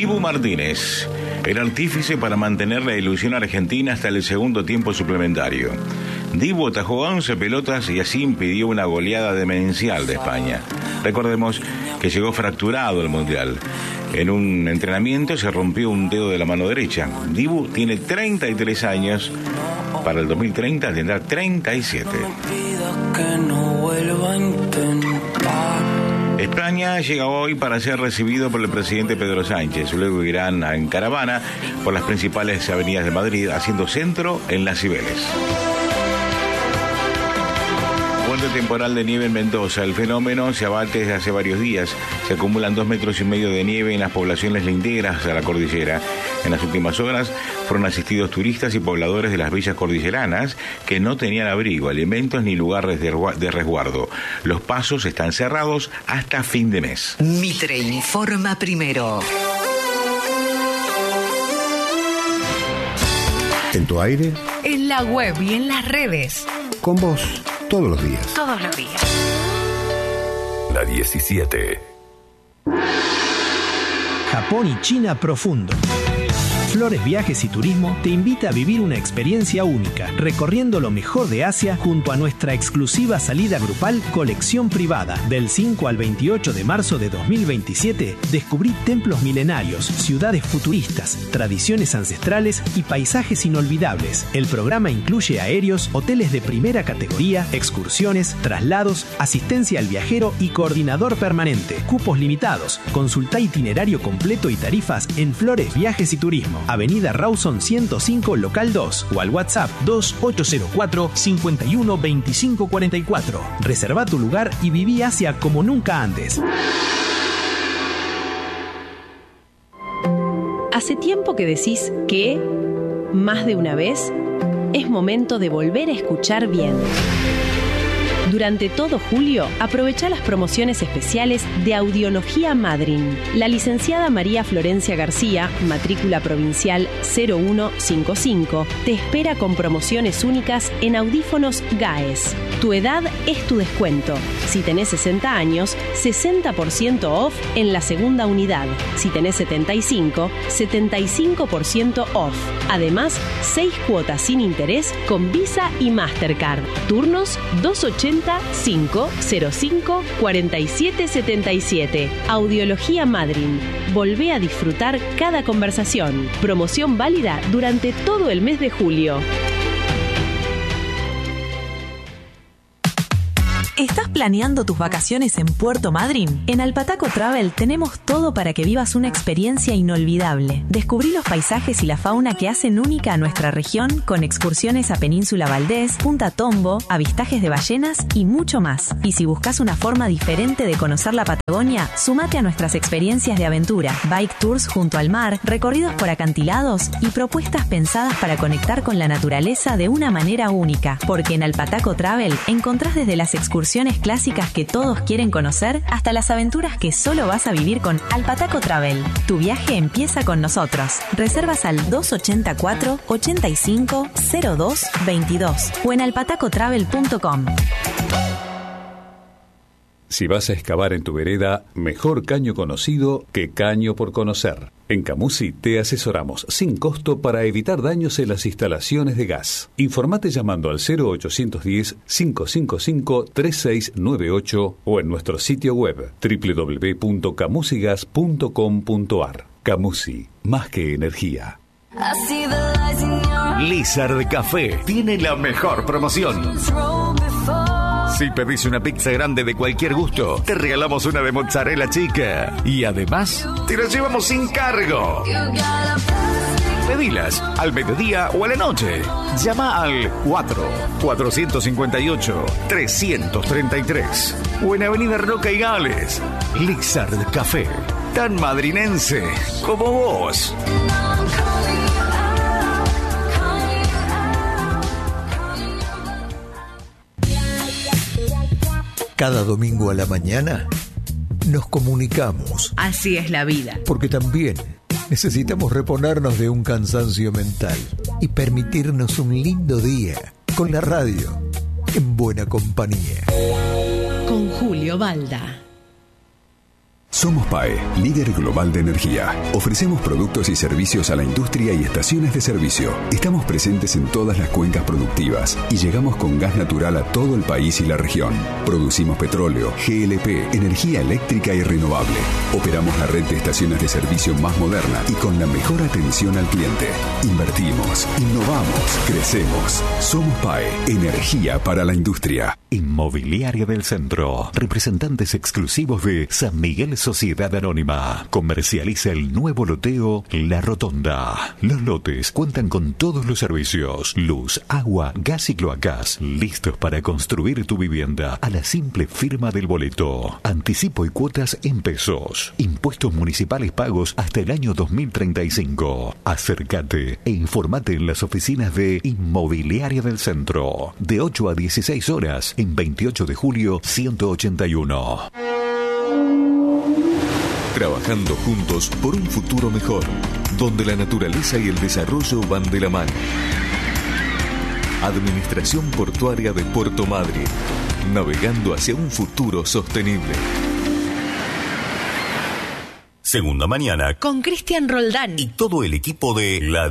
Dibu Martínez, el artífice para mantener la ilusión argentina hasta el segundo tiempo suplementario. Dibu atajó 11 pelotas y así impidió una goleada demencial de España. Recordemos que llegó fracturado al Mundial. En un entrenamiento se rompió un dedo de la mano derecha. Dibu tiene 33 años. Para el 2030 tendrá 37. España llega hoy para ser recibido por el presidente Pedro Sánchez. Luego irán en caravana por las principales avenidas de Madrid, haciendo centro en Las Cibeles. Fuerte temporal de nieve en Mendoza. El fenómeno se abate desde hace varios días. Se acumulan 2,5 metros de nieve en las poblaciones linderas a la cordillera. En las últimas horas fueron asistidos turistas y pobladores de las villas cordilleranas que no tenían abrigo, alimentos ni lugares de resguardo. Los pasos están cerrados hasta fin de mes. Mitre informa primero. ¿En tu aire? En la web y en las redes. Con vos, todos los días. Todos los días. La 17. Japón y China profundo. Flores Viajes y Turismo te invita a vivir una experiencia única, recorriendo lo mejor de Asia junto a nuestra exclusiva salida grupal Colección Privada. Del 5 al 28 de marzo de 2027, descubrí templos milenarios, ciudades futuristas, tradiciones ancestrales y paisajes inolvidables. El programa incluye aéreos, hoteles de primera categoría, excursiones, traslados, asistencia al viajero y coordinador permanente. Cupos limitados. Consulta itinerario completo y tarifas en Flores Viajes y Turismo. Avenida Rawson 105, local 2, o al WhatsApp 2804-512544. Reserva tu lugar y viví Asia como nunca antes. ¿Hace tiempo que decís que, más de una vez, es momento de volver a escuchar bien? Durante todo julio, aprovecha las promociones especiales de Audiología Madryn. La licenciada María Florencia García, matrícula provincial 0155, te espera con promociones únicas en audífonos GAES. Tu edad es tu descuento. Si tenés 60 años, 60% off en la segunda unidad. Si tenés 75, 75% off. Además, 6 cuotas sin interés con Visa y Mastercard. Turnos 280-505-4777. Audiología Madryn. Volvé a disfrutar cada conversación. Promoción válida durante todo el mes de julio. ¿Estás planeando tus vacaciones en Puerto Madryn? En Alpataco Travel tenemos todo para que vivas una experiencia inolvidable. Descubrí los paisajes y la fauna que hacen única a nuestra región con excursiones a Península Valdés, Punta Tombo, avistajes de ballenas y mucho más. Y si buscas una forma diferente de conocer la Patagonia, sumate a nuestras experiencias de aventura, bike tours junto al mar, recorridos por acantilados y propuestas pensadas para conectar con la naturaleza de una manera única. Porque en Alpataco Travel encontrás desde las excursiones clásicas que todos quieren conocer hasta las aventuras que solo vas a vivir con Alpataco Travel. Tu viaje empieza con nosotros. Reservas al 284-85-02-22 o en alpatacotravel.com. Si vas a excavar en tu vereda, mejor caño conocido que caño por conocer. En Camusi te asesoramos sin costo para evitar daños en las instalaciones de gas. Informate llamando al 0810-555-3698 o en nuestro sitio web www.camusigas.com.ar. Camusi, más que energía. Lizard Café tiene la mejor promoción. Si pedís una pizza grande de cualquier gusto, te regalamos una de mozzarella chica. Y además, te la llevamos sin cargo. Pedilas al mediodía o a la noche. Llama al 4-458-333 o en Avenida Roca y Gales. Lizard Café, tan madrinense como vos. Cada domingo a la mañana nos comunicamos. Así es la vida. Porque también necesitamos reponernos de un cansancio mental y permitirnos un lindo día con la radio en buena compañía. Con Julio Balda. Somos PAE, líder global de energía. Ofrecemos productos y servicios a la industria y estaciones de servicio. Estamos presentes en todas las cuencas productivas y llegamos con gas natural a todo el país y la región. Producimos petróleo, GLP, energía eléctrica y renovable. Operamos la red de estaciones de servicio más moderna y con la mejor atención al cliente. Invertimos, innovamos, crecemos. Somos PAE, energía para la industria. Inmobiliaria del Centro. Representantes exclusivos de San Miguel Sociedad Anónima. Comercializa el nuevo loteo La Rotonda. Los lotes cuentan con todos los servicios: luz, agua, gas y cloacas. Listos para construir tu vivienda a la simple firma del boleto. Anticipo y cuotas en pesos. Impuestos municipales pagos hasta el año 2035. Acércate e informate en las oficinas de Inmobiliaria del Centro. De 8 a 16 horas en 28 de julio 181. Trabajando juntos por un futuro mejor, donde la naturaleza y el desarrollo van de la mano. Administración Portuaria de Puerto Madryn, navegando hacia un futuro sostenible. Segunda Mañana con Cristian Roldán y todo el equipo de La